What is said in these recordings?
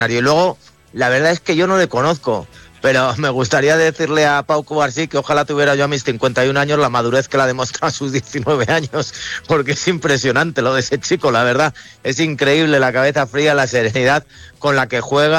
Y luego, la verdad es que yo no le conozco, pero me gustaría decirle a Pau Cubarsí que ojalá tuviera yo a mis 51 años la madurez que la demostrado a sus 19 años, porque es impresionante lo de ese chico, la verdad. Es increíble la cabeza fría, la serenidad con la que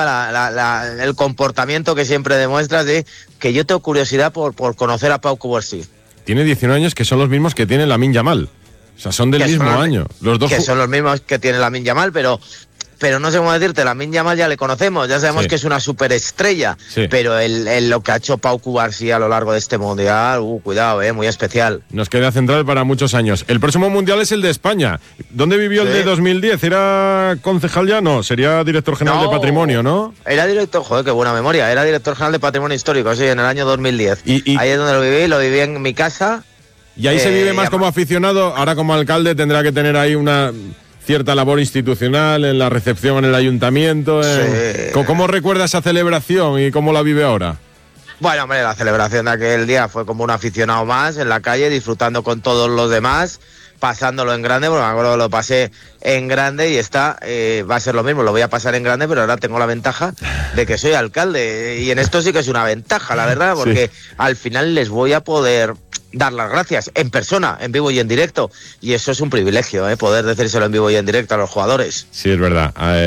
juega, el comportamiento que siempre demuestra, ¿sí? Que yo tengo curiosidad por conocer a Pau Cubarsí. Tiene 19 años que son los mismos que tiene Lamine Yamal. O sea, son del mismo año. Los dos que son los mismos que tiene Lamine Yamal, pero no sé cómo decirte, Lamine Yamal ya le conocemos, ya sabemos que es una superestrella, pero lo que ha hecho Pau Cubarsí a lo largo de este mundial, cuidado, muy especial. Nos queda central para muchos años. El próximo mundial es el de España. ¿Dónde vivió el de 2010? ¿Era concejal ya? No, sería director general de Patrimonio, ¿no? Era director, joder, qué buena memoria, era director general de Patrimonio Histórico, sí, en el año 2010. Ahí es donde lo viví en mi casa. Y ahí se vive más como aficionado, ahora como alcalde tendrá que tener ahí una cierta labor institucional en la recepción en el ayuntamiento. ¿Cómo recuerda esa celebración y cómo la vive ahora? Bueno, hombre, la celebración de aquel día fue como un aficionado más en la calle, disfrutando con todos los demás, pasándolo en grande, porque me acuerdo que lo pasé en grande y va a ser lo mismo, lo voy a pasar en grande, pero ahora tengo la ventaja de que soy alcalde, y en esto sí que es una ventaja, la verdad, porque al final les voy a poder dar las gracias en persona, en vivo y en directo, y eso es un privilegio, poder decírselo en vivo y en directo a los jugadores. Sí, es verdad.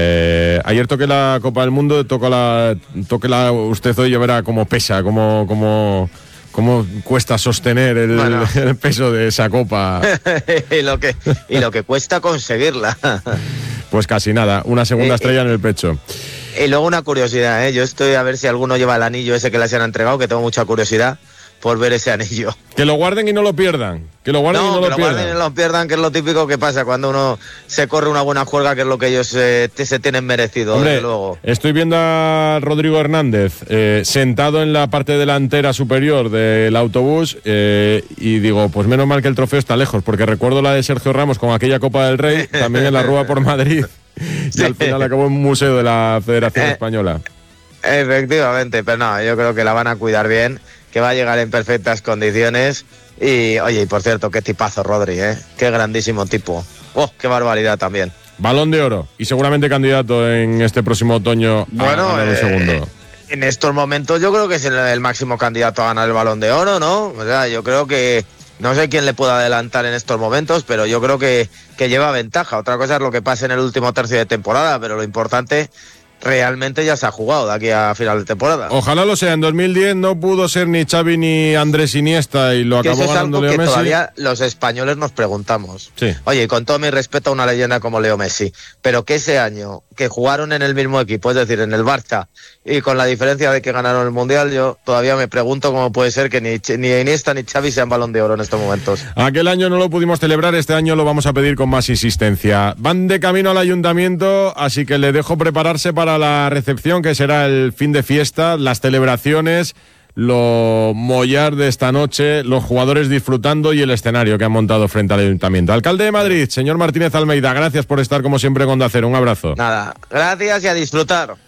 Ayer toqué la Copa del Mundo, tóquela usted hoy, ya verá cómo pesa, cómo cuesta sostener el peso de esa copa. y lo que cuesta conseguirla. Pues casi nada, una segunda estrella en el pecho. Y luego una curiosidad, yo estoy a ver si alguno lleva el anillo ese que les han entregado, que tengo mucha curiosidad por ver ese anillo. Que lo guarden y no lo pierdan. Que lo guarden y no lo pierdan. Guarden y no lo pierdan, que es lo típico que pasa cuando uno se corre una buena juerga, que es lo que ellos se tienen merecido. Hombre, luego. Estoy viendo a Rodrigo Hernández sentado en la parte delantera superior del autobús y digo, pues menos mal que el trofeo está lejos, porque recuerdo la de Sergio Ramos con aquella Copa del Rey, también en la Rúa por Madrid, y al final acabó en un museo de la Federación Española. Efectivamente, pero no, yo creo que la van a cuidar bien, que va a llegar en perfectas condiciones. Y, oye, y por cierto, qué tipazo Rodri, qué grandísimo tipo. Qué barbaridad también. Balón de Oro, y seguramente candidato en este próximo otoño a ganar el segundo. En estos momentos yo creo que es el máximo candidato a ganar el Balón de Oro, ¿no? O sea, yo creo que no sé quién le puede adelantar en estos momentos, pero yo creo que lleva ventaja. Otra cosa es lo que pase en el último tercio de temporada, pero lo importante realmente ya se ha jugado de aquí a final de temporada. Ojalá lo sea. En 2010 no pudo ser ni Xavi ni Andrés Iniesta y lo acabó ganando Leo Messi. Todavía los españoles nos preguntamos. Sí. Oye, y con todo mi respeto a una leyenda como Leo Messi, pero que ese año que jugaron en el mismo equipo, es decir, en el Barça, y con la diferencia de que ganaron el Mundial, yo todavía me pregunto cómo puede ser que ni Iniesta ni Xavi sean Balón de Oro en estos momentos. Aquel año no lo pudimos celebrar, este año lo vamos a pedir con más insistencia. Van de camino al ayuntamiento, así que le dejo prepararse para la recepción, que será el fin de fiesta, las celebraciones, lo mollar de esta noche, los jugadores disfrutando y el escenario que han montado frente al ayuntamiento. Alcalde de Madrid, señor Martínez Almeida, gracias por estar como siempre con Onda Cero. Un abrazo. Nada, gracias y a disfrutar.